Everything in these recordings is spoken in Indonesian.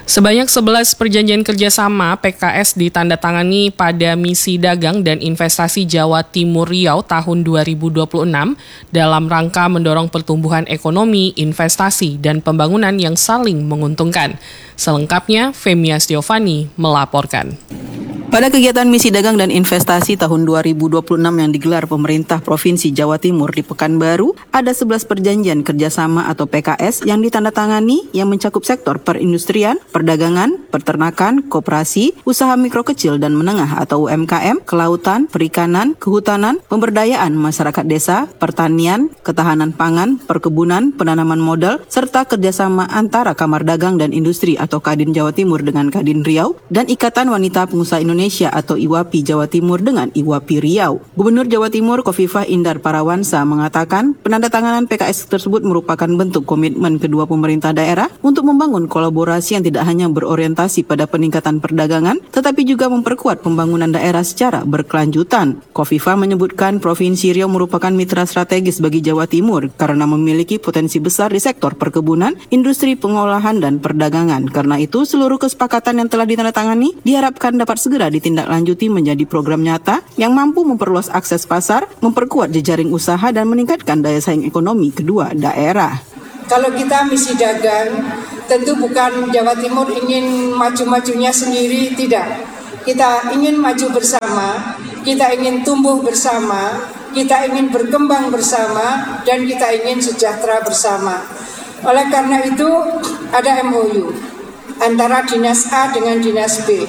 Sebanyak 11 perjanjian kerjasama PKS ditandatangani pada Misi Dagang dan Investasi Jawa Timur Riau tahun 2026 dalam rangka mendorong pertumbuhan ekonomi, investasi, dan pembangunan yang saling menguntungkan. Selengkapnya, Femi Astiovani melaporkan. Pada kegiatan Misi Dagang dan Investasi tahun 2026 yang digelar pemerintah Provinsi Jawa Timur di Pekanbaru, ada 11 perjanjian kerjasama atau PKS yang ditandatangani yang mencakup sektor perindustrian, perdagangan, peternakan, koperasi, usaha mikro kecil dan menengah atau UMKM, kelautan, perikanan, kehutanan, pemberdayaan masyarakat desa, pertanian, ketahanan pangan, perkebunan, penanaman modal, serta kerjasama antara Kamar Dagang dan Industri atau Kadin Jawa Timur dengan Kadin Riau dan Ikatan Wanita Pengusaha Indonesia atau IWAPI Jawa Timur dengan IWAPI Riau. Gubernur Jawa Timur Khofifah Indar Parawansa mengatakan penandatanganan PKS tersebut merupakan bentuk komitmen kedua pemerintah daerah untuk membangun kolaborasi yang tidak hanya berorientasi pada peningkatan perdagangan, tetapi juga memperkuat pembangunan daerah secara berkelanjutan. Khofifah menyebutkan Provinsi Riau merupakan mitra strategis bagi Jawa Timur karena memiliki potensi besar di sektor perkebunan, industri pengolahan, dan perdagangan. Karena itu, seluruh kesepakatan yang telah ditandatangani diharapkan dapat segera ditindaklanjuti menjadi program nyata yang mampu memperluas akses pasar, memperkuat jejaring usaha, dan meningkatkan daya saing ekonomi kedua daerah. Kalau kita misi dagang, tentu bukan Jawa Timur ingin maju-majunya sendiri, tidak. Kita ingin maju bersama, kita ingin tumbuh bersama, kita ingin berkembang bersama, dan kita ingin sejahtera bersama. Oleh karena itu, ada MOU antara Dinas A dengan Dinas B.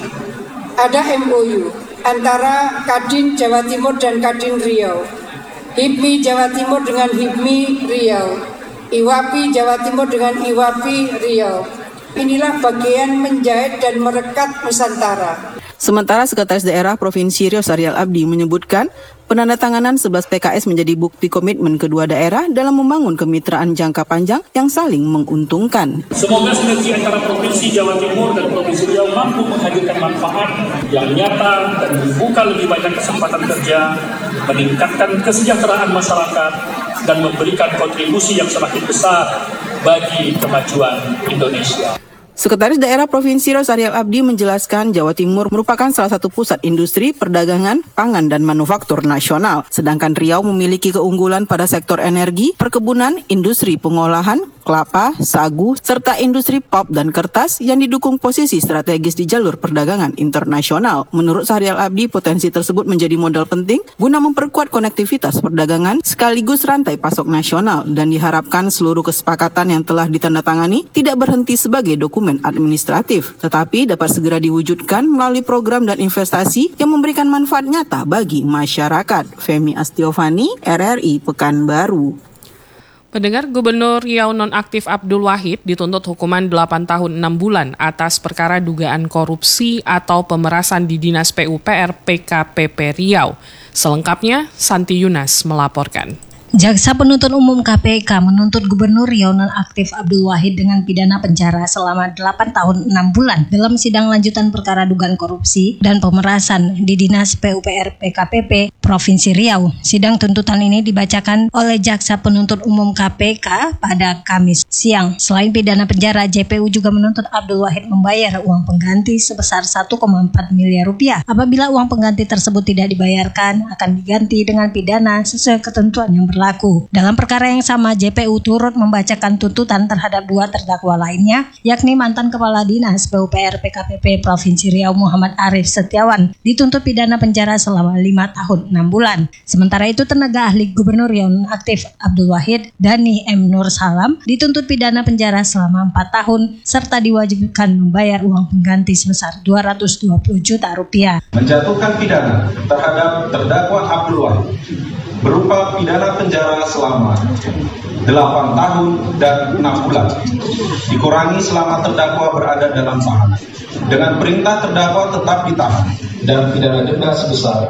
Ada MOU antara Kadin Jawa Timur dan Kadin Riau, HIPMI Jawa Timur dengan HIPMI Riau, IWAPI Jawa Timur dengan IWAPI Riau. Inilah bagian menjahit dan merekat Nusantara. Sementara Sekretaris Daerah Provinsi Riau Saryal Abdi menyebutkan penandatanganan 11 PKS menjadi bukti komitmen kedua daerah dalam membangun kemitraan jangka panjang yang saling menguntungkan. Semoga sinergi antara Provinsi Jawa Timur dan Provinsi Riau mampu menghadirkan manfaat yang nyata dan membuka lebih banyak kesempatan kerja, meningkatkan kesejahteraan masyarakat, dan memberikan kontribusi yang semakin besar bagi kemajuan Indonesia. Sekretaris Daerah Provinsi Riau Saryal Abdi menjelaskan Jawa Timur merupakan salah satu pusat industri, perdagangan, pangan, dan manufaktur nasional. Sedangkan Riau memiliki keunggulan pada sektor energi, perkebunan, industri pengolahan, kelapa, sagu, serta industri pulp dan kertas yang didukung posisi strategis di jalur perdagangan internasional. Menurut Saryal Abdi, potensi tersebut menjadi modal penting guna memperkuat konektivitas perdagangan sekaligus rantai pasok nasional dan diharapkan seluruh kesepakatan yang telah ditandatangani tidak berhenti sebagai dokumen administratif, tetapi dapat segera diwujudkan melalui program dan investasi yang memberikan manfaat nyata bagi masyarakat. Femi Astiovani, RRI Pekanbaru. Pendengar, Gubernur Riau nonaktif Abdul Wahid dituntut hukuman 8 tahun 6 bulan atas perkara dugaan korupsi atau pemerasan di Dinas PUPR PKPP Riau. Selengkapnya, Santi Yunas melaporkan. Jaksa Penuntut Umum KPK menuntut Gubernur Riau nonaktif Abdul Wahid dengan pidana penjara selama 8 tahun 6 bulan dalam sidang lanjutan perkara dugaan korupsi dan pemerasan di Dinas PUPR PKPP Provinsi Riau. Sidang tuntutan ini dibacakan oleh Jaksa Penuntut Umum KPK pada Kamis siang. Selain pidana penjara, JPU juga menuntut Abdul Wahid membayar uang pengganti sebesar 1,4 miliar rupiah. Apabila uang pengganti tersebut tidak dibayarkan, akan diganti dengan pidana sesuai ketentuan yang berlaku. Dalam perkara yang sama, JPU turut membacakan tuntutan terhadap 2 terdakwa lainnya, yakni mantan Kepala Dinas PUPR PKPP Provinsi Riau Muhammad Arif Setiawan, dituntut pidana penjara selama 5 tahun 6 bulan. Sementara itu, tenaga ahli Gubernur Riau nonaktif Abdul Wahid, Dani M. Nur Salam, dituntut pidana penjara selama 4 tahun, serta diwajibkan membayar uang pengganti sebesar 220 juta rupiah. Menjatuhkan pidana terhadap terdakwa Abdul Wahid berupa pidana penjara selama 8 tahun dan 6 bulan, dikurangi selama terdakwa berada dalam tahanan, dengan perintah terdakwa tetap ditahan, dan pidana denda sebesar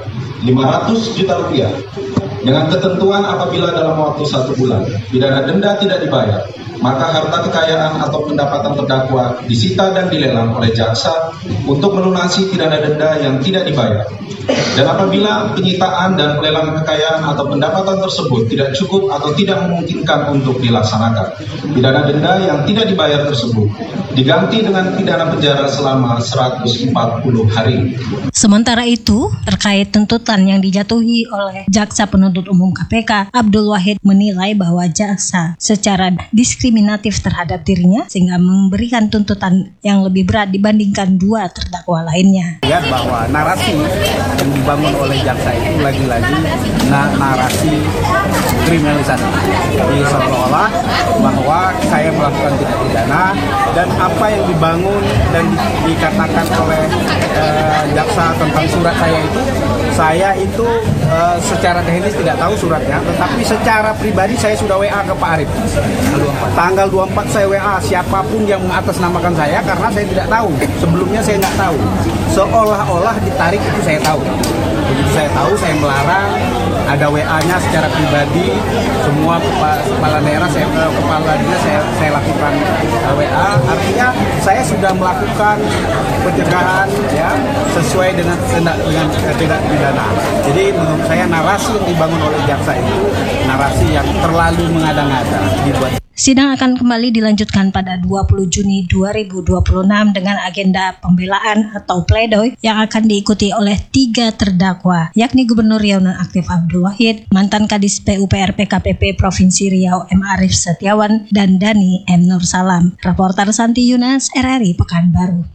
500 juta rupiah, dengan ketentuan apabila dalam waktu 1 bulan pidana denda tidak dibayar, maka harta kekayaan atau pendapatan terdakwa disita dan dilelang oleh jaksa untuk melunasi pidana denda yang tidak dibayar. Dan apabila penyitaan dan pelelangan kekayaan atau pendapatan tersebut tidak cukup atau tidak memungkinkan untuk dilaksanakan, pidana denda yang tidak dibayar tersebut diganti dengan pidana penjara selama 140 hari. Sementara itu, terkait tuntutan yang dijatuhi oleh Jaksa Penuntut Umum KPK, Abdul Wahid menilai bahwa jaksa secara diskriminatif terhadap dirinya sehingga memberikan tuntutan yang lebih berat dibandingkan dua terdakwa lainnya. Lihat bahwa narasi yang dibangun oleh jaksa itu lagi-lagi narasi kriminalisasi. Jadi seolah-olah bahwa saya melakukan tindak pidana dan apa yang dibangun dan dikatakan oleh jaksa tentang surat saya itu secara teknis tidak tahu suratnya, tetapi secara pribadi saya sudah WA ke Pak Arief. Tanggal 24 saya WA siapapun yang mengatasnamakan saya karena saya tidak tahu. Sebelumnya saya nggak tahu. Seolah-olah ditarik itu saya tahu. Begitu saya tahu, saya melarang. Ada WA-nya secara pribadi. Semua kepala daerah, kepala dinas saya lakukan WA. Artinya saya sudah melakukan pencegahan ya sesuai dengan tindak pidana. Jadi menurut saya narasi yang dibangun oleh jaksa itu narasi yang terlalu mengada-ngada dibuat. Sidang akan kembali dilanjutkan pada 20 Juni 2026 dengan agenda pembelaan atau pledoi yang akan diikuti oleh 3 terdakwa, yakni Gubernur Riau Nonaktif Abdul Wahid, mantan Kadis PUPR PKPP Provinsi Riau M. Arief Setiawan, dan Dani M. Nursalam. Reporter Santi Yunas, RRI Pekanbaru.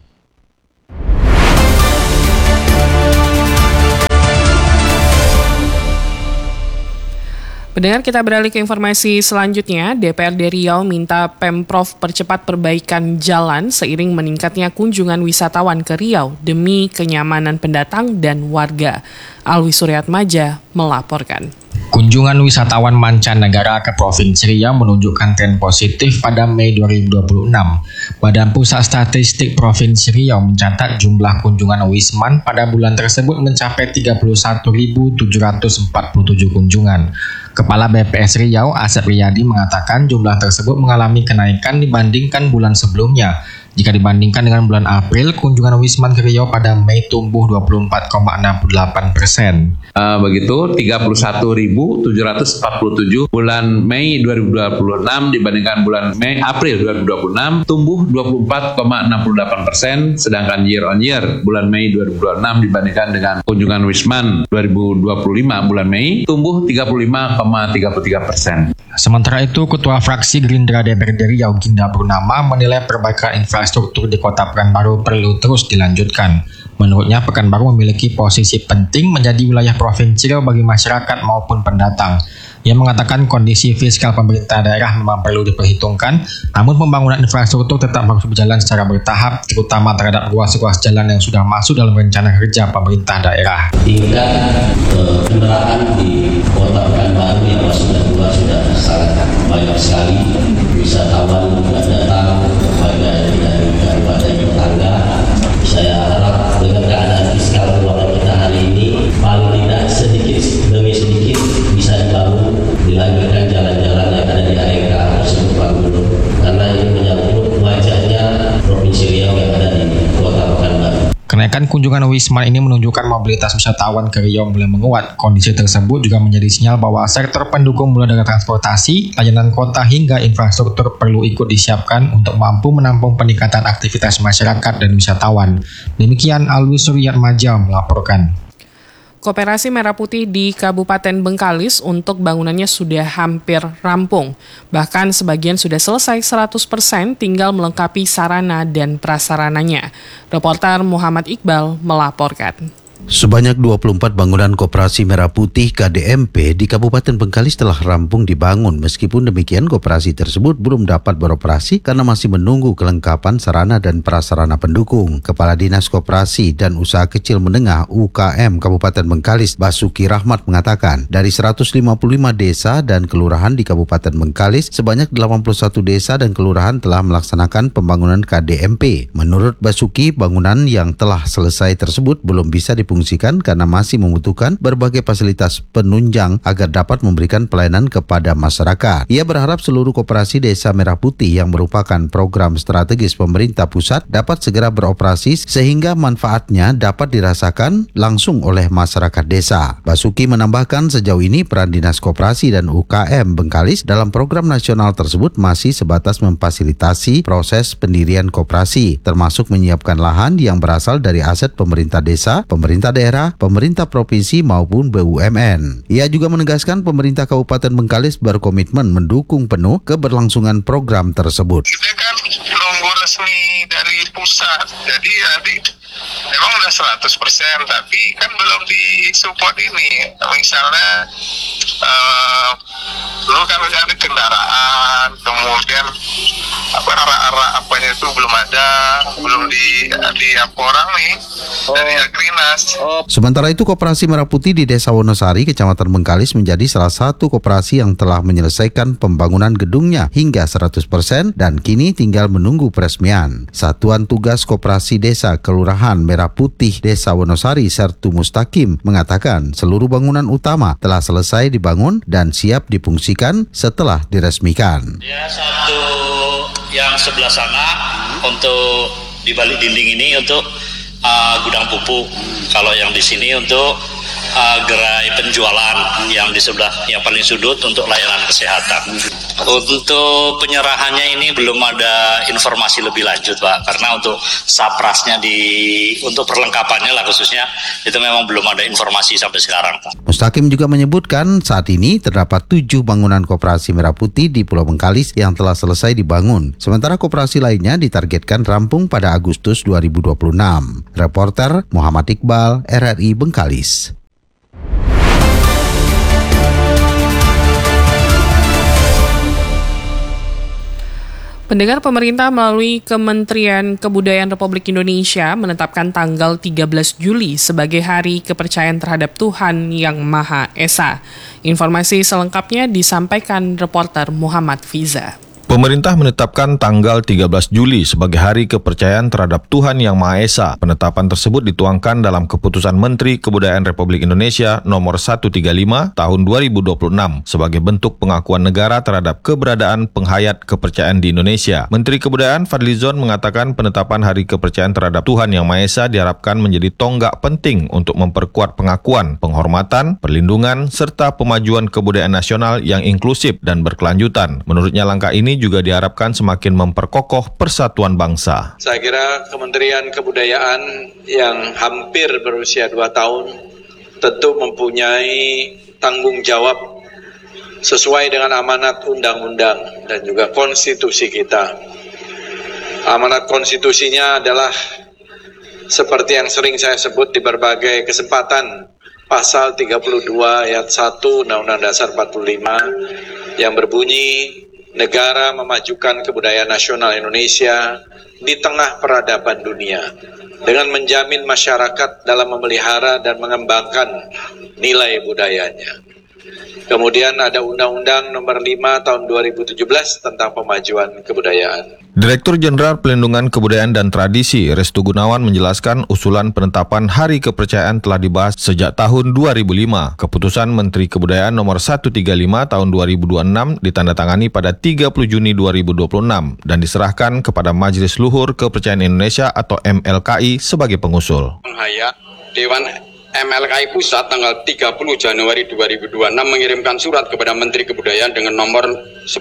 Pendengar, kita beralih ke informasi selanjutnya. DPRD Riau minta Pemprov percepat perbaikan jalan seiring meningkatnya kunjungan wisatawan ke Riau demi kenyamanan pendatang dan warga. Alwi Suryatmaja melaporkan. Kunjungan wisatawan mancanegara ke Provinsi Riau menunjukkan tren positif pada Mei 2026. Badan Pusat Statistik Provinsi Riau mencatat jumlah kunjungan Wisman pada bulan tersebut mencapai 31.747 kunjungan. Kepala BPS Riau, Asep Riyadi, mengatakan jumlah tersebut mengalami kenaikan dibandingkan bulan sebelumnya. Jika dibandingkan dengan bulan April, kunjungan Wisman ke Riau pada Mei tumbuh 24,68%. Begitu, 31.747 bulan Mei 2026 dibandingkan bulan April 2026 tumbuh 24,68%, sedangkan year on year bulan Mei 2026 dibandingkan dengan kunjungan Wisman 2025 bulan Mei tumbuh 35,33%. Sementara itu, Ketua Fraksi Gerindra DPRD Riau Ginda Purnama menilai perbaikan infrastruktur di Kota Pekanbaru perlu terus dilanjutkan. Menurutnya, Pekanbaru memiliki posisi penting menjadi wilayah Provinsi Riau bagi masyarakat maupun pendatang. Ia mengatakan kondisi fiskal pemerintah daerah memang perlu diperhitungkan, namun pembangunan infrastruktur tetap harus berjalan secara bertahap, terutama terhadap ruas-ruas jalan yang sudah masuk dalam rencana kerja pemerintah daerah. Tingkat kendaraan di Kota Pekanbaru yang sudah sangat banyak sekali, wisatawan juga datang, baik daripada tetangga. Saya harap dengan keadaan fiskal keluarga kita hari ini, paling tidak sedikit demi sedikit bisa dibangun, dilanjutkan jalan-jalan yang ada di area tersebut Pak Gubernur, karena ini menyangkut wajahnya Provinsi Riau yang ada di Kota Pekanbaru. Kenaikan kunjungan Wisman ini menunjukkan mobilitas wisatawan ke Riau mulai menguat. Kondisi tersebut juga menjadi sinyal bahwa sektor pendukung mulai dari transportasi, layanan kota hingga infrastruktur perlu ikut disiapkan untuk mampu menampung peningkatan aktivitas masyarakat dan wisatawan. Demikian Alwi Suryatmaja melaporkan. Koperasi Merah Putih di Kabupaten Bengkalis untuk bangunannya sudah hampir rampung. Bahkan sebagian sudah selesai 100%, tinggal melengkapi sarana dan prasarananya. Reporter Muhammad Iqbal melaporkan. Sebanyak 24 bangunan Koperasi Merah Putih KDMP di Kabupaten Bengkalis telah rampung dibangun. Meskipun demikian, koperasi tersebut belum dapat beroperasi karena masih menunggu kelengkapan sarana dan prasarana pendukung. Kepala Dinas Koperasi dan Usaha Kecil Menengah UKM Kabupaten Bengkalis, Basuki Rahmat, mengatakan dari 155 desa dan kelurahan di Kabupaten Bengkalis, sebanyak 81 desa dan kelurahan telah melaksanakan pembangunan KDMP. Menurut Basuki, bangunan yang telah selesai tersebut belum bisa diperlukan difungsikan karena masih membutuhkan berbagai fasilitas penunjang agar dapat memberikan pelayanan kepada masyarakat. Ia berharap seluruh koperasi Desa Merah Putih yang merupakan program strategis pemerintah pusat dapat segera beroperasi sehingga manfaatnya dapat dirasakan langsung oleh masyarakat desa. Basuki menambahkan sejauh ini peran Dinas Koperasi dan UKM Bengkalis dalam program nasional tersebut masih sebatas memfasilitasi proses pendirian koperasi, termasuk menyiapkan lahan yang berasal dari aset pemerintah desa, pemerintah daerah, pemerintah provinsi maupun BUMN. Ia juga menegaskan pemerintah Kabupaten Bengkalis berkomitmen mendukung penuh keberlangsungan program tersebut. Kita kan nunggu resmi dari pusat, jadi memang udah 100%, tapi kan belum disupport ini. Misalnya dulu kan ada kendaraan, kemudian arah-arah apanya itu belum ada, belum di orang nih dari Agrinas. Sementara itu Koperasi Merah Putih di Desa Wonosari, Kecamatan Bengkalis menjadi salah satu koperasi yang telah menyelesaikan pembangunan gedungnya hingga 100% dan kini tinggal menunggu peresmian. Satuan Tugas Koperasi Desa Kelurahan Merah Putih Desa Wonosari Sertu Mustaqim mengatakan seluruh bangunan utama telah selesai dibangun dan siap difungsikan setelah diresmikan. Ya, satu yang sebelah sana untuk di balik dinding ini untuk gudang pupuk. Kalau yang di sini untuk gerai penjualan, yang di sebelah yang paling sudut untuk layanan kesehatan. Untuk penyerahannya ini belum ada informasi lebih lanjut, Pak, karena untuk saprasnya untuk perlengkapannya lah khususnya itu memang belum ada informasi sampai sekarang, Pak. Mustaqim juga menyebutkan saat ini terdapat 7 bangunan Koperasi Merah Putih di Pulau Bengkalis yang telah selesai dibangun. Sementara koperasi lainnya ditargetkan rampung pada Agustus 2026. Reporter Muhammad Iqbal, RRI Bengkalis. Pendengar, pemerintah melalui Kementerian Kebudayaan Republik Indonesia menetapkan tanggal 13 Juli sebagai Hari Kepercayaan Terhadap Tuhan Yang Maha Esa. Informasi selengkapnya disampaikan reporter Muhammad Fiza. Pemerintah menetapkan tanggal 13 Juli sebagai Hari Kepercayaan Terhadap Tuhan Yang Maha Esa. Penetapan tersebut dituangkan dalam Keputusan Menteri Kebudayaan Republik Indonesia Nomor 135 Tahun 2026 sebagai bentuk pengakuan negara terhadap keberadaan penghayat kepercayaan di Indonesia. Menteri Kebudayaan Fadlizon mengatakan penetapan Hari Kepercayaan Terhadap Tuhan Yang Maha Esa diharapkan menjadi tonggak penting untuk memperkuat pengakuan, penghormatan, perlindungan, serta pemajuan kebudayaan nasional yang inklusif dan berkelanjutan. Menurutnya langkah ini juga diharapkan semakin memperkokoh persatuan bangsa. Saya kira Kementerian Kebudayaan yang hampir berusia 2 tahun tentu mempunyai tanggung jawab sesuai dengan amanat undang-undang dan juga konstitusi kita. Amanat konstitusinya adalah seperti yang sering saya sebut di berbagai kesempatan, pasal 32 ayat 1 Undang-Undang Dasar 45 yang berbunyi negara memajukan kebudayaan nasional Indonesia di tengah peradaban dunia dengan menjamin masyarakat dalam memelihara dan mengembangkan nilai budayanya. Kemudian ada Undang-Undang Nomor 5 Tahun 2017 tentang pemajuan kebudayaan. Direktur Jenderal Pelindungan Kebudayaan dan Tradisi Restu Gunawan menjelaskan usulan penetapan Hari Kepercayaan telah dibahas sejak tahun 2005. Keputusan Menteri Kebudayaan Nomor 135 Tahun 2026 ditandatangani pada 30 Juni 2026 dan diserahkan kepada Majelis Luhur Kepercayaan Indonesia atau MLKI sebagai pengusul. Penghayat Dewan MLKI Pusat tanggal 30 Januari 2026 mengirimkan surat kepada Menteri Kebudayaan dengan nomor 10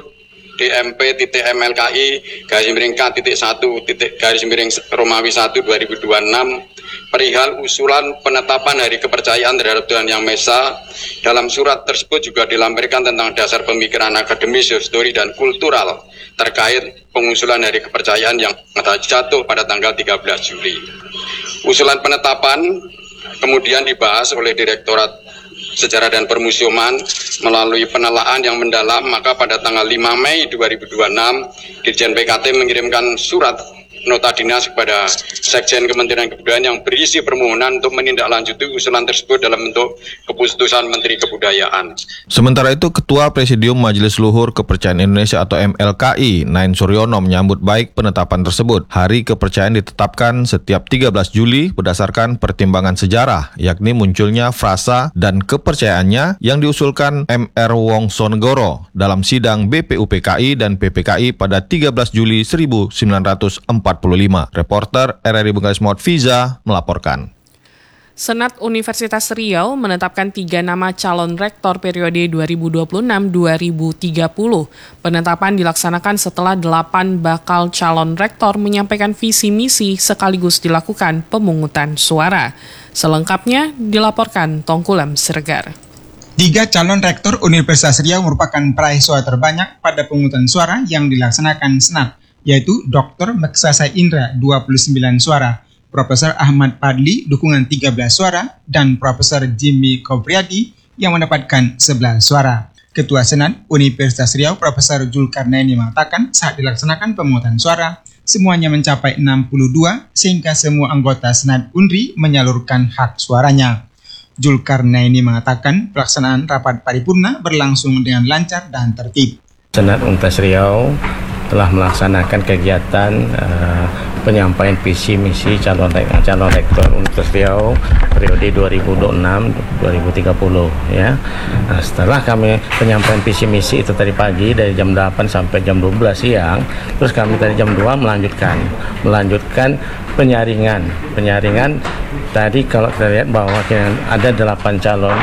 DMP-MLKI-K-1-Romawi 1 2026 perihal usulan penetapan Hari Kepercayaan Terhadap Tuhan Yang Maha Esa. Dalam surat tersebut juga dilampirkan tentang dasar pemikiran akademis, histori, dan kultural terkait pengusulan Hari Kepercayaan yang jatuh pada tanggal 13 Juli. Usulan penetapan kemudian dibahas oleh Direktorat Sejarah dan Permusiuman melalui penelaahan yang mendalam, maka pada tanggal 5 Mei 2026 Dirjen PKT mengirimkan surat nota dinas kepada Sekjen Kementerian Kebudayaan yang berisi permohonan untuk menindaklanjuti usulan tersebut dalam bentuk keputusan Menteri Kebudayaan. Sementara itu, Ketua Presidium Majelis Luhur Kepercayaan Indonesia atau MLKI, Nain Suryono menyambut baik penetapan tersebut. Hari kepercayaan ditetapkan setiap 13 Juli berdasarkan pertimbangan sejarah, yakni munculnya frasa dan kepercayaannya yang diusulkan M.R. Wongsonegoro dalam sidang BPUPKI dan PPKI pada 13 Juli 1945. Reporter RRI Bengkalis Maut Fiza melaporkan. Senat Universitas Riau menetapkan 3 nama calon rektor periode 2026-2030. Penetapan dilaksanakan setelah 8 bakal calon rektor menyampaikan visi misi sekaligus dilakukan pemungutan suara. Selengkapnya dilaporkan Tongkulem Siregar. 3 calon rektor Universitas Riau merupakan peraih suara terbanyak pada pemungutan suara yang dilaksanakan Senat, yaitu Dr. Meksasa Indra 29 suara, Profesor Ahmad Padli dukungan 13 suara, dan Profesor Jimmy Kopriadi yang mendapatkan 11 suara. Ketua Senat Universitas Riau Profesor Zulkarnaini mengatakan saat dilaksanakan pemungutan suara, semuanya mencapai 62 sehingga semua anggota Senat Unri menyalurkan hak suaranya. Zulkarnaini mengatakan pelaksanaan rapat paripurna berlangsung dengan lancar dan tertib. Senat Universitas Riau telah melaksanakan kegiatan penyampaian visi misi calon rektor Universitas Riau periode 2026-2030 ya. Nah, setelah kami penyampaian visi misi itu tadi pagi dari jam 8 sampai jam 12 siang, terus kami tadi jam 2 melanjutkan penyaringan tadi. Kalau kita lihat bahwa ada 8 calon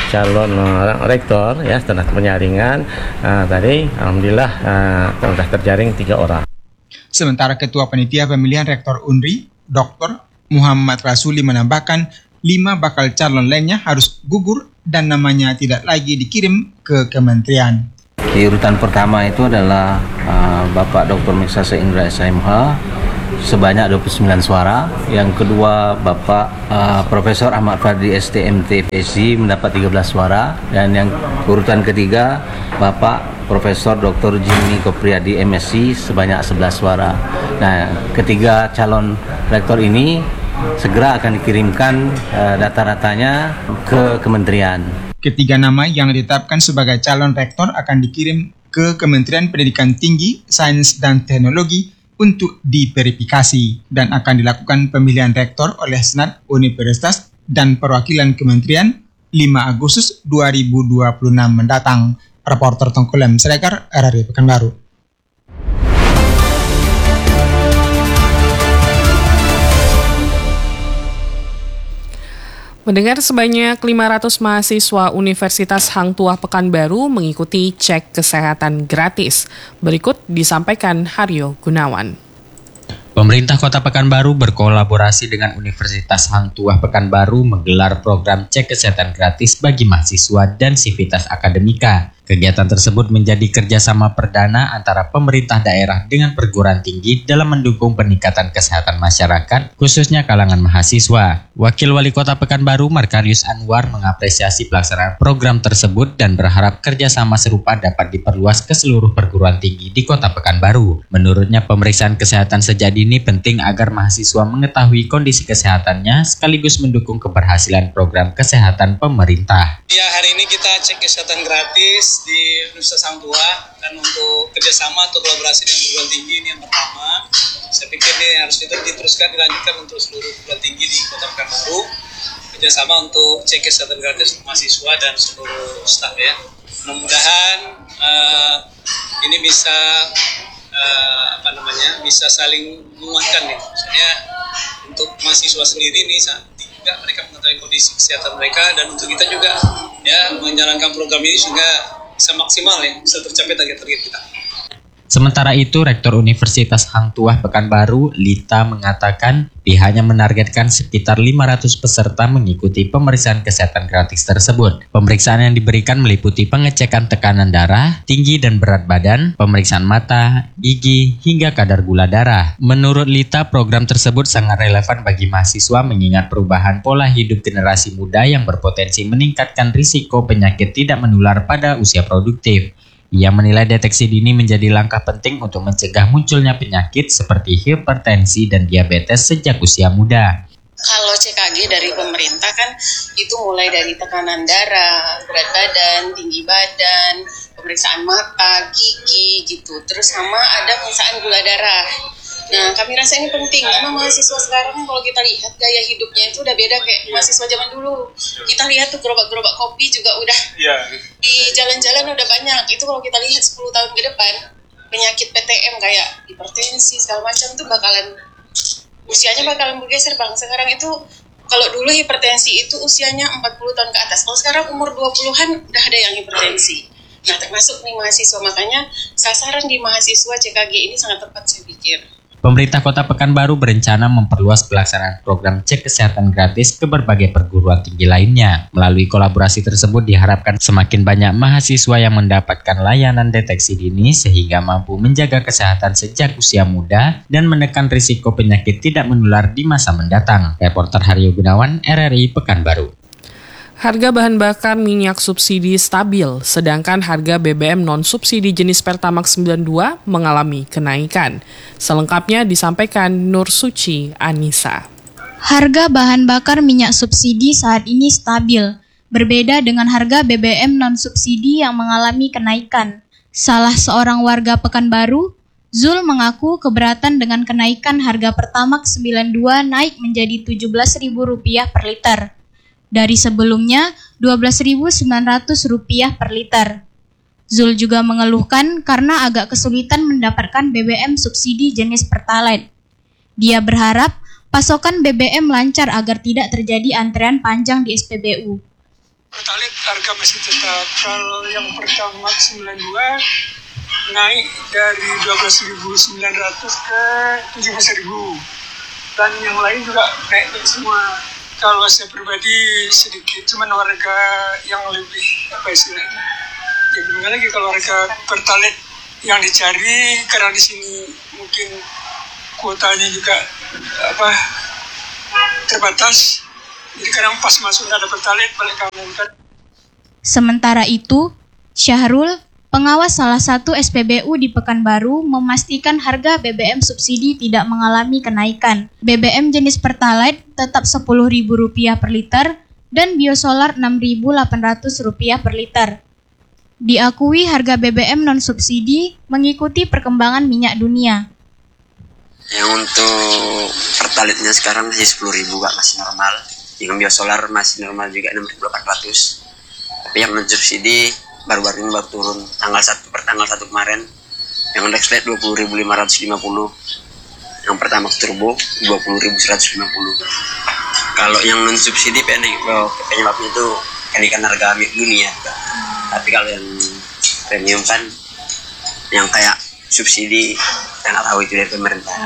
rektor ya, setelah penyaringan tadi alhamdulillah sudah terjaring 3 orang. Sementara Ketua Panitia Pemilihan Rektor Unri, Dr. Muhammad Rasuli menambahkan 5 bakal calon lainnya harus gugur dan namanya tidak lagi dikirim ke kementerian. Di urutan pertama itu adalah Bapak Dr. Meksasa Indra SMH sebanyak 29 suara. Yang kedua Bapak Profesor Ahmad Fadli STMT PSI mendapat 13 suara. Dan yang urutan ketiga Bapak Profesor Dr. Jimmy Kopriadi MSc sebanyak 11 suara. Nah, ketiga calon rektor ini segera akan dikirimkan data-datanya ke kementerian. Ketiga nama yang ditetapkan sebagai calon rektor akan dikirim ke Kementerian Pendidikan Tinggi, Sains dan Teknologi untuk diverifikasi dan akan dilakukan pemilihan rektor oleh Senat Universitas dan perwakilan kementerian 5 Agustus 2026 mendatang. Reporter Tongkulem Siregar, RRI Pekanbaru. Mendengar sebanyak 500 mahasiswa Universitas Hang Tuah Pekanbaru mengikuti cek kesehatan gratis. Berikut disampaikan Haryo Gunawan. Pemerintah Kota Pekanbaru berkolaborasi dengan Universitas Hang Tuah Pekanbaru menggelar program cek kesehatan gratis bagi mahasiswa dan sivitas akademika. Kegiatan tersebut menjadi kerjasama perdana antara pemerintah daerah dengan perguruan tinggi dalam mendukung peningkatan kesehatan masyarakat, khususnya kalangan mahasiswa. Wakil Wali Kota Pekanbaru, Markarius Anwar, mengapresiasi pelaksanaan program tersebut dan berharap kerjasama serupa dapat diperluas ke seluruh perguruan tinggi di Kota Pekanbaru. Menurutnya, pemeriksaan kesehatan sejak dini penting agar mahasiswa mengetahui kondisi kesehatannya sekaligus mendukung keberhasilan program kesehatan pemerintah. Ya, hari ini kita cek kesehatan gratis di Universitas Hang Tuah, dan untuk kerjasama atau kolaborasi dengan perguruan tinggi ini yang pertama. Saya pikir ini harus diteruskan, dilanjutkan untuk seluruh perguruan tinggi di Kota Pekanbaru, kerjasama untuk cek kesehatan gratis untuk mahasiswa dan seluruh staf ya. Mudah-mudahan ini bisa bisa saling menguatkan nih. Misalnya untuk mahasiswa sendiri nih tidak mereka mengetahui kondisi kesehatan mereka, dan untuk kita juga ya menjalankan program ini sehingga bisa maksimal ya, bisa tercapai target-target kita. Sementara itu, Rektor Universitas Hang Tuah Pekanbaru, Lita, mengatakan pihaknya menargetkan sekitar 500 peserta mengikuti pemeriksaan kesehatan gratis tersebut. Pemeriksaan yang diberikan meliputi pengecekan tekanan darah, tinggi dan berat badan, pemeriksaan mata, gigi, hingga kadar gula darah. Menurut Lita, program tersebut sangat relevan bagi mahasiswa mengingat perubahan pola hidup generasi muda yang berpotensi meningkatkan risiko penyakit tidak menular pada usia produktif. Ia menilai deteksi dini menjadi langkah penting untuk mencegah munculnya penyakit seperti hipertensi dan diabetes sejak usia muda. Kalau CKG dari pemerintah kan itu mulai dari tekanan darah, berat badan, tinggi badan, pemeriksaan mata, gigi gitu. Terus sama ada pemeriksaan gula darah. Nah, kami rasa ini penting karena mahasiswa sekarang kalau kita lihat gaya hidupnya itu udah beda kayak mahasiswa zaman dulu. Kita lihat tuh gerobak-gerobak kopi juga udah di jalan-jalan udah banyak. Itu kalau kita lihat 10 tahun ke depan, penyakit PTM kayak hipertensi segala macam itu usianya bakalan bergeser Bang. Sekarang itu kalau dulu hipertensi itu usianya 40 tahun ke atas. Kalau sekarang umur 20-an udah ada yang hipertensi. Nah, termasuk nih mahasiswa. Makanya sasaran di mahasiswa CKG ini sangat tepat saya pikir. Pemerintah Kota Pekanbaru berencana memperluas pelaksanaan program cek kesehatan gratis ke berbagai perguruan tinggi lainnya. Melalui kolaborasi tersebut diharapkan semakin banyak mahasiswa yang mendapatkan layanan deteksi dini sehingga mampu menjaga kesehatan sejak usia muda dan menekan risiko penyakit tidak menular di masa mendatang. Reporter Haryo Gunawan, RRI Pekanbaru. Harga bahan bakar minyak subsidi stabil, sedangkan harga BBM non-subsidi jenis Pertamax 92 mengalami kenaikan. Selengkapnya disampaikan Nur Suci Anissa. Harga bahan bakar minyak subsidi saat ini stabil, berbeda dengan harga BBM non-subsidi yang mengalami kenaikan. Salah seorang warga Pekanbaru, Zul mengaku keberatan dengan kenaikan harga Pertamax 92 naik menjadi Rp17.000 per liter. Dari sebelumnya Rp12.900 per liter. Zul juga mengeluhkan karena agak kesulitan mendapatkan BBM subsidi jenis Pertalite. Dia berharap pasokan BBM lancar agar tidak terjadi antrean panjang di SPBU. Pertalite harga masih tetap. Kalau yang Pertamax 92 naik dari 12.900 ke 17.000. Dan yang lain juga naik semua. Kalau saya pribadi sedikit, cuman warga yang lebih istilahnya. Ya gimana lagi kalau harga Pertalite yang dicari karena di sini mungkin kuotanya juga terbatas. Jadi kadang pas masuk ada Pertalite balik kanan kan. Sementara itu, Syahrul, pengawas salah satu SPBU di Pekanbaru, memastikan harga BBM subsidi tidak mengalami kenaikan. BBM jenis Pertalite tetap Rp10.000 per liter dan biosolar Rp6.800 per liter. Diakui harga BBM non-subsidi mengikuti perkembangan minyak dunia. Yang untuk Pertalite-nya sekarang masih 10.000 Kak, masih normal. Yang biosolar masih normal juga 6.800. Tapi yang non-subsidi baru-baru ini baru turun tanggal 1 kemarin. Yang Dexlite 20.550, yang Pertamax Turbo 20.150. Kalau yang non subsidi penyebabnya itu kenaikan harga minyak dunia. Tapi kalau yang premium kan yang kayak subsidi kita nggak tahu itu dari pemerintah.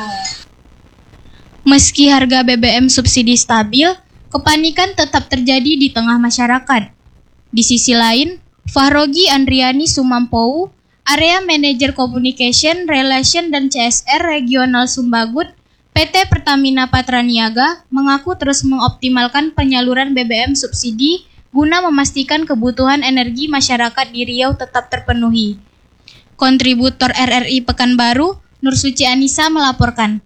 Meski harga BBM subsidi stabil, kepanikan tetap terjadi di tengah masyarakat. Di sisi lain, Fahrogi Andriani Sumampou, Area Manager Communication, Relation dan CSR Regional Sumbagut, PT Pertamina Patraniaga, mengaku terus mengoptimalkan penyaluran BBM subsidi guna memastikan kebutuhan energi masyarakat di Riau tetap terpenuhi. Kontributor RRI Pekanbaru, Nur Suci Anissa melaporkan.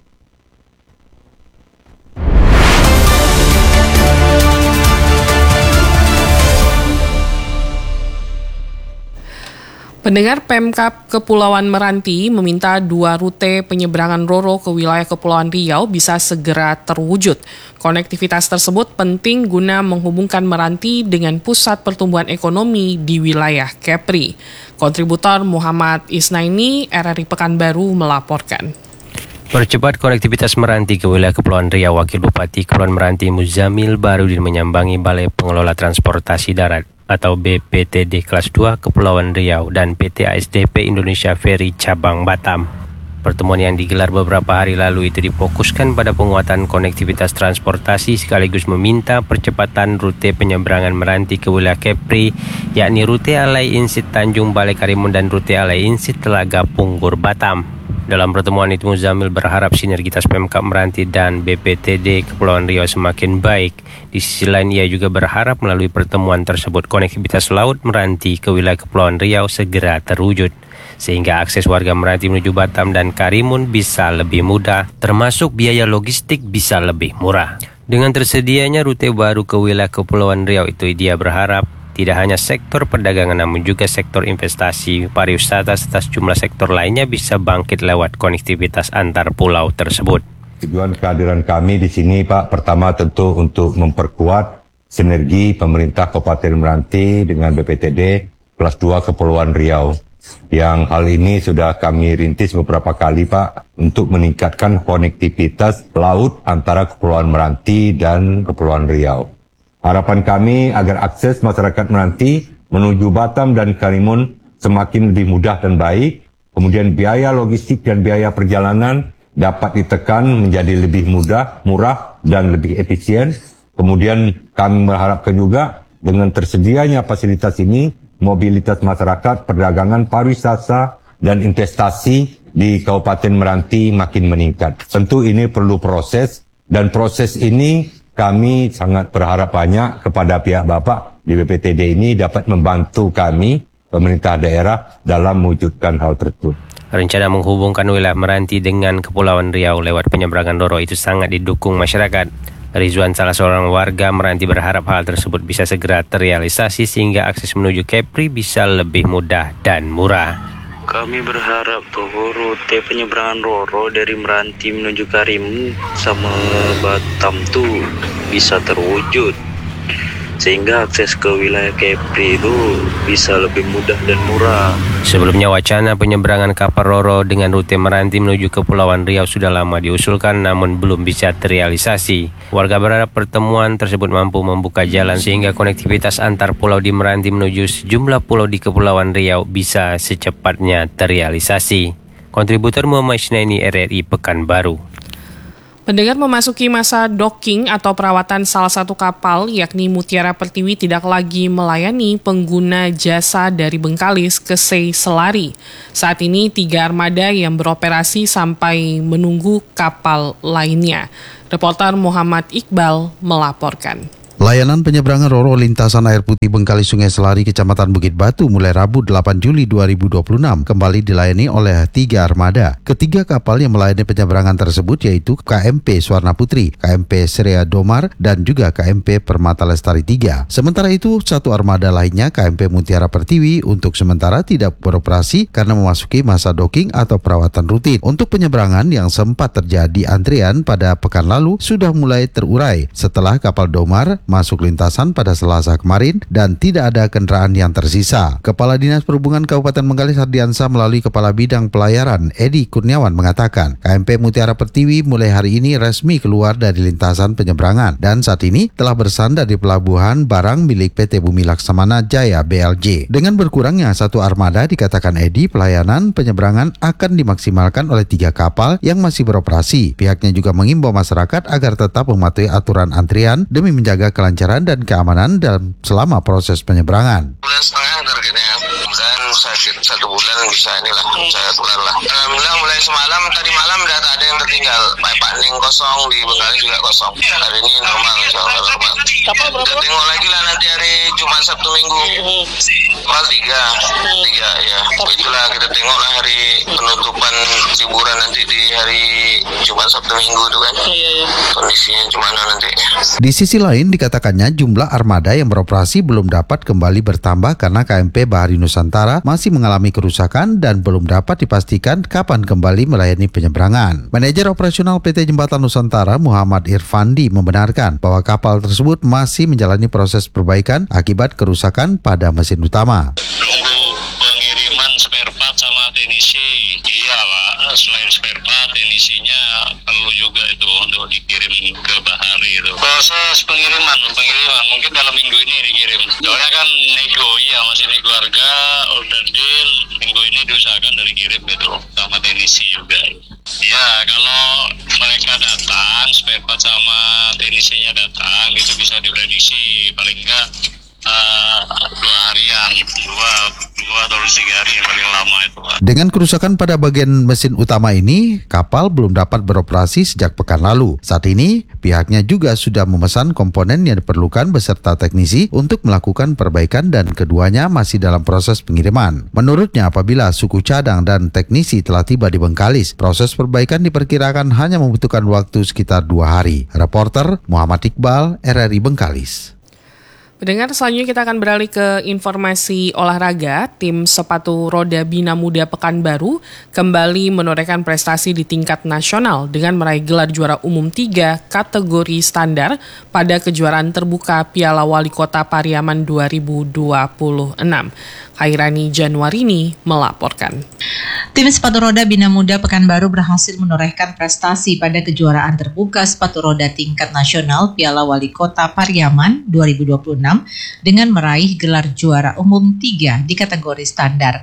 Pendengar, Pemkab Kepulauan Meranti meminta 2 rute penyeberangan Roro ke wilayah Kepulauan Riau bisa segera terwujud. Konektivitas tersebut penting guna menghubungkan Meranti dengan pusat pertumbuhan ekonomi di wilayah Kepri. Kontributor Muhammad Isnaini, RRI Pekanbaru melaporkan. Percepat konektivitas Meranti ke wilayah Kepulauan Riau, Wakil Bupati Kepulauan Meranti Muzamil Barudin menyambangi Balai Pengelola Transportasi Darat atau BPTD Kelas 2 Kepulauan Riau dan PT ASDP Indonesia Ferry Cabang Batam. Pertemuan yang digelar beberapa hari lalu itu difokuskan pada penguatan konektivitas transportasi sekaligus meminta percepatan rute penyeberangan Meranti ke wilayah Kepri, yakni rute Alai Insit Tanjung Balai Karimun dan rute Alai Insit Telaga Punggur Batam. Dalam pertemuan itu, Muzamil berharap sinergitas Pemkab Meranti dan BPTD Kepulauan Riau semakin baik. Di sisi lain, ia juga berharap melalui pertemuan tersebut konektivitas laut Meranti ke wilayah Kepulauan Riau segera terwujud, sehingga akses warga Meranti menuju Batam dan Karimun bisa lebih mudah, termasuk biaya logistik bisa lebih murah. Dengan tersedianya rute baru ke wilayah Kepulauan Riau itu, dia berharap tidak hanya sektor perdagangan namun juga sektor investasi, pariwisata serta sejumlah sektor lainnya bisa bangkit lewat konektivitas antar pulau tersebut. Tujuan kehadiran kami di sini, Pak, pertama tentu untuk memperkuat sinergi pemerintah Kabupaten Meranti dengan BPTD kelas 2 Kepulauan Riau. Yang hal ini sudah kami rintis beberapa kali, Pak, untuk meningkatkan konektivitas laut antara Kepulauan Meranti dan Kepulauan Riau. Harapan kami agar akses masyarakat Meranti menuju Batam dan Karimun semakin lebih mudah dan baik. Kemudian biaya logistik dan biaya perjalanan dapat ditekan menjadi lebih mudah, murah, dan lebih efisien. Kemudian kami mengharapkan juga dengan tersedianya fasilitas ini, mobilitas masyarakat, perdagangan, pariwisata, dan investasi di Kabupaten Meranti makin meningkat. Tentu ini perlu proses, dan proses ini kami sangat berharap banyak kepada pihak Bapak di BPTD ini dapat membantu kami, pemerintah daerah, dalam mewujudkan hal tersebut. Rencana menghubungkan wilayah Meranti dengan Kepulauan Riau lewat penyeberangan Roro itu sangat didukung masyarakat. Rizwan, salah seorang warga Meranti, berharap hal tersebut bisa segera terrealisasi sehingga akses menuju Kepri bisa lebih mudah dan murah. Kami berharap bahwa rute penyeberangan Roro dari Meranti menuju Karimun sama Batam tuh bisa terwujud, sehingga akses ke wilayah Kepri itu bisa lebih mudah dan murah. Sebelumnya wacana penyeberangan kapal Roro dengan rute Meranti menuju Kepulauan Riau sudah lama diusulkan namun belum bisa terrealisasi. Warga berharap pertemuan tersebut mampu membuka jalan sehingga konektivitas antar pulau di Meranti menuju sejumlah pulau di Kepulauan Riau bisa secepatnya terrealisasi. Kontributor Muhammad Isnaini, RRI Pekanbaru. Pendengar, memasuki masa docking atau perawatan salah satu kapal, yakni Mutiara Pertiwi, tidak lagi melayani pengguna jasa dari Bengkalis ke Selari. Saat ini 3 armada yang beroperasi sampai menunggu kapal lainnya. Reporter Muhammad Iqbal melaporkan. Layanan penyeberangan Roro lintasan air putih Bengkalis Sungai Selari Kecamatan Bukit Batu mulai Rabu 8 Juli 2026 kembali dilayani oleh 3 armada. Ketiga kapal yang melayani penyeberangan tersebut yaitu KMP Swarna Putri, KMP Srea Domar, dan juga KMP Permata Lestari 3. Sementara itu, satu armada lainnya KMP Mutiara Pertiwi untuk sementara tidak beroperasi karena memasuki masa docking atau perawatan rutin. Untuk penyeberangan yang sempat terjadi antrian pada pekan lalu sudah mulai terurai setelah kapal Domar masuk lintasan pada Selasa kemarin dan tidak ada kendaraan yang tersisa. Kepala Dinas Perhubungan Kabupaten Bengkalis Hardiansa melalui Kepala Bidang Pelayaran Edi Kurniawan mengatakan KMP Mutiara Pertiwi mulai hari ini resmi keluar dari lintasan penyeberangan dan saat ini telah bersandar di pelabuhan barang milik PT Bumi Laksamana Jaya BLJ. Dengan berkurangnya satu armada, dikatakan Edi, pelayanan penyeberangan akan dimaksimalkan oleh 3 kapal yang masih beroperasi. Pihaknya juga mengimbau masyarakat agar tetap mematuhi aturan antrian demi menjaga kelancaran dan keamanan dalam selama proses penyeberangan. Bulan setengah targetnya, mudah-mudahan 1 bulan bisa inilah, saya keluar lah. Alhamdulillah mulai semalam, tadi malam udah tak ada yang tertinggal. Paning kosong, di Bengkalis juga kosong. Hari ini normal, insyaallah normal. Kita tengok lagi lah nanti hari Jumat, Sabtu, Minggu. Mal 3 ya. Itulah kita tengok lah hari penutupan liburan nanti di hari Jumat, Sabtu, Minggu itu kan. Kondisinya gimana nanti. Di sisi lain, dikatakannya jumlah armada yang beroperasi belum dapat kembali bertambah karena KMP Bahari Nusantara masih mengalami kerusakan dan belum dapat dipastikan kapan kembali melayani penyeberangan. Manajer operasional PT Jembatan Nusantara Muhammad Irfandi membenarkan bahwa kapal tersebut masih menjalani proses perbaikan akibat kerusakan pada mesin utama. Pengiriman spare part sama teknisi, iya Pak. Selain spare part, teknisinya perlu juga itu untuk dikirim ke Bahari itu. Proses pengiriman mungkin dalam minggu ini dikirim. Soalnya kan masih nego harga, order deal, minggu ini diusahakan dari kirim gitu sama teknisi juga. Ya kalau mereka datang, spare part sama teknisinya datang, itu bisa diprediksi paling enggak 2 harian. lumayan 2 atau 3 hari yang paling lama itu, Pak. Dengan kerusakan pada bagian mesin utama ini, kapal belum dapat beroperasi sejak pekan lalu. Saat ini, pihaknya juga sudah memesan komponen yang diperlukan beserta teknisi untuk melakukan perbaikan dan keduanya masih dalam proses pengiriman. Menurutnya, apabila suku cadang dan teknisi telah tiba di Bengkalis, proses perbaikan diperkirakan hanya membutuhkan waktu sekitar 2 hari. Reporter Muhammad Iqbal, RRI Bengkalis. Pendengar, selanjutnya kita akan beralih ke informasi olahraga. Tim sepatu roda Bina Muda Pekanbaru kembali menorehkan prestasi di tingkat nasional dengan meraih gelar juara umum 3 kategori standar pada kejuaraan terbuka Piala Wali Kota Pariaman 2026. Khairani Januarini melaporkan. Tim sepatu roda Bina Muda Pekanbaru berhasil menorehkan prestasi pada kejuaraan terbuka sepatu roda tingkat nasional Piala Wali Kota Pariaman 2026 dengan meraih gelar juara umum 3 di kategori standar.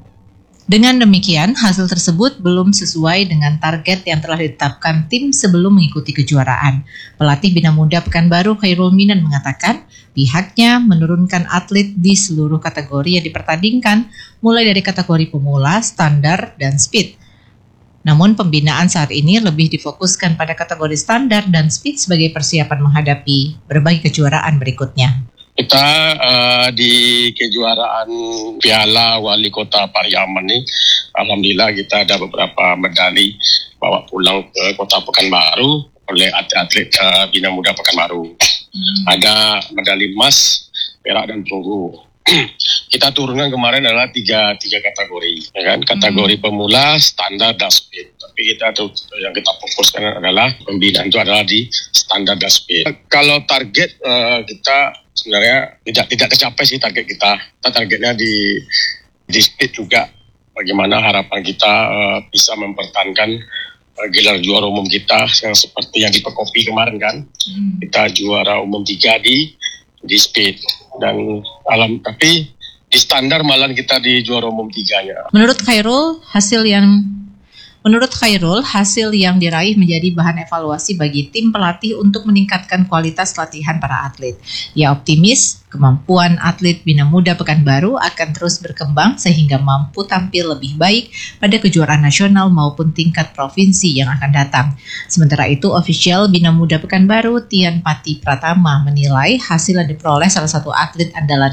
Dengan demikian, hasil tersebut belum sesuai dengan target yang telah ditetapkan tim sebelum mengikuti kejuaraan. Pelatih Bina Muda Pekanbaru Khairul Minan mengatakan pihaknya menurunkan atlet di seluruh kategori yang dipertandingkan, mulai dari kategori pemula, standar, dan speed. Namun pembinaan saat ini lebih difokuskan pada kategori standar dan speed sebagai persiapan menghadapi berbagai kejuaraan berikutnya. Kita di kejuaraan Piala Wali Kota Pariaman ini, alhamdulillah kita ada beberapa medali bawa pulang ke Kota Pekanbaru oleh atlet-atlet Bina Muda Pekanbaru. Ada medali emas, perak dan perunggu. Kita turunkan kemarin adalah tiga kategori, ya kan? Kategori pemula, standar dan speed. Tapi kita tuh yang kita fokuskan adalah pembinaan itu adalah di standar dan speed. Kalau target kita sebenarnya tidak tercapai sih target kita. Kita targetnya di speed juga. Bagaimana harapan kita bisa mempertahankan gelar juara umum kita yang seperti yang di Pekopi kemarin kan. Kita juara umum 3 di speed dan tapi di standar malah kita di juara umum 3-nya. Menurut Khairul, hasil yang diraih menjadi bahan evaluasi bagi tim pelatih untuk meningkatkan kualitas latihan para atlet. Ia optimis kemampuan atlet Bina Muda Pekanbaru akan terus berkembang sehingga mampu tampil lebih baik pada kejuaraan nasional maupun tingkat provinsi yang akan datang. Sementara itu, ofisial Bina Muda Pekanbaru Tian Pati Pratama menilai hasil yang diperoleh salah satu atlet andalan